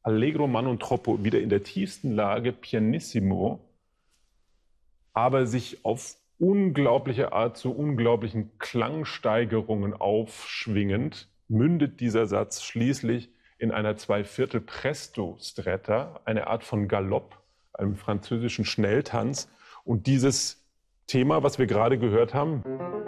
Allegro man und troppo wieder in der tiefsten Lage pianissimo, aber sich auf unglaubliche Art zu unglaublichen Klangsteigerungen aufschwingend, mündet dieser Satz schließlich in einer 2/4 Presto Stretta, eine Art von Galopp, einem französischen Schnelltanz. Und dieses Thema, was wir gerade gehört haben,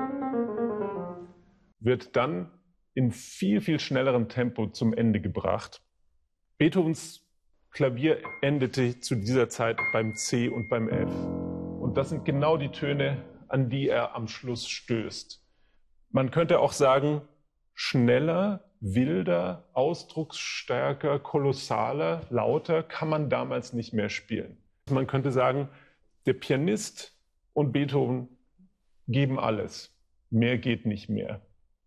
wird dann in viel, viel schnellerem Tempo zum Ende gebracht. Beethovens Klavier endete zu dieser Zeit beim C und beim F. Und das sind genau die Töne, an die er am Schluss stößt. Man könnte auch sagen, schneller, wilder, ausdrucksstärker, kolossaler, lauter kann man damals nicht mehr spielen. Man könnte sagen, der Pianist und Beethoven geben alles. Mehr geht nicht mehr.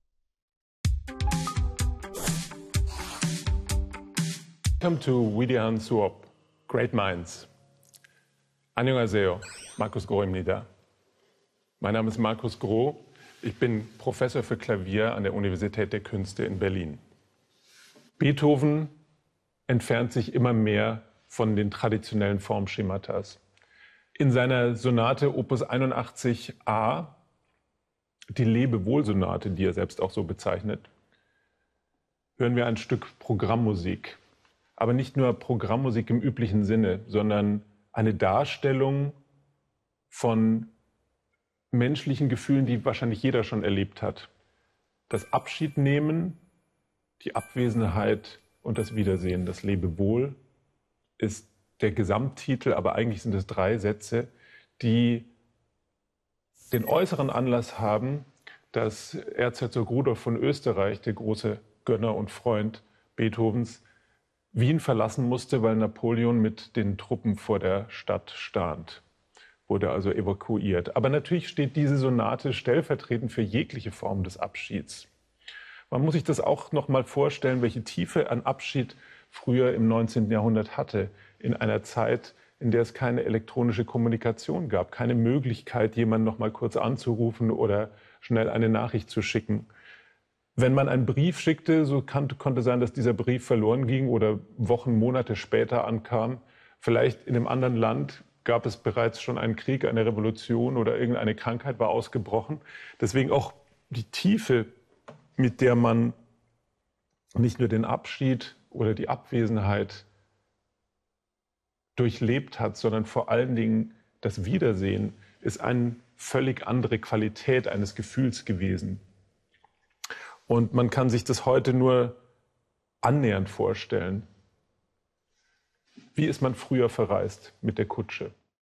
Welcome to Widian Suop, Great Minds. Annyeonghaseyo, Markus Groh-Imnida. Mein Name ist Markus Groh. Ich bin Professor für Klavier an der Universität der Künste in Berlin. Beethoven entfernt sich immer mehr von den traditionellen Formschematas. In seiner Sonate Opus 81a, die Lebewohl-Sonate, die er selbst auch so bezeichnet, hören wir ein Stück Programmmusik. Aber nicht nur Programmmusik im üblichen Sinne, sondern eine Darstellung von menschlichen Gefühlen, die wahrscheinlich jeder schon erlebt hat. Das Abschiednehmen, die Abwesenheit und das Wiedersehen, das Lebewohl, ist der Gesamttitel, aber eigentlich sind es 3 Sätze, die den äußeren Anlass haben, dass Erzherzog Rudolf von Österreich, der große Gönner und Freund Beethovens, Wien verlassen musste, weil Napoleon mit den Truppen vor der Stadt stand. Wurde also evakuiert. Aber natürlich steht diese Sonate stellvertretend für jegliche Form des Abschieds. Man muss sich das auch noch mal vorstellen, welche Tiefe ein Abschied früher im 19. Jahrhundert hatte. In einer Zeit, in der es keine elektronische Kommunikation gab, keine Möglichkeit, jemanden noch mal kurz anzurufen oder schnell eine Nachricht zu schicken. Wenn man einen Brief schickte, so konnte sein, dass dieser Brief verloren ging oder Wochen, Monate später ankam. Vielleicht in einem anderen Land gab es bereits schon einen Krieg, eine Revolution oder irgendeine Krankheit war ausgebrochen. Deswegen auch die Tiefe, mit der man nicht nur den Abschied oder die Abwesenheit durchlebt hat, sondern vor allen Dingen das Wiedersehen, ist eine völlig andere Qualität eines Gefühls gewesen. Und man kann sich das heute nur annähernd vorstellen. Wie ist man früher verreist mit der Kutsche?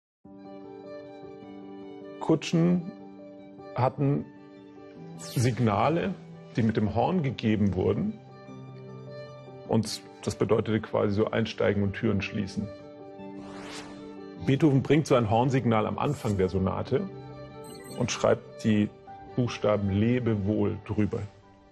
Kutschen hatten Signale, die mit dem Horn gegeben wurden. Und das bedeutete quasi so einsteigen und Türen schließen. Beethoven bringt so ein Hornsignal am Anfang der Sonate und schreibt die Buchstaben Lebewohl drüber.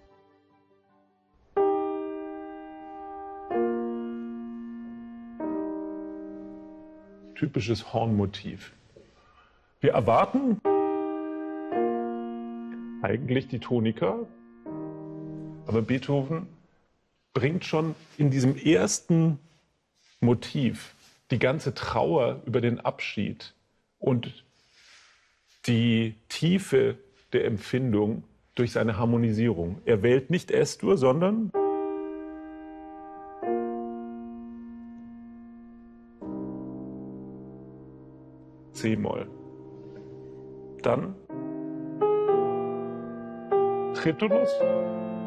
Typisches Hornmotiv. Wir erwarten eigentlich die Tonika, aber Beethoven bringt schon in diesem ersten Motiv die ganze Trauer über den Abschied und die Tiefe der Empfindung durch seine Harmonisierung. Er wählt nicht S-Dur, sondern C-Moll. Dann Tritonus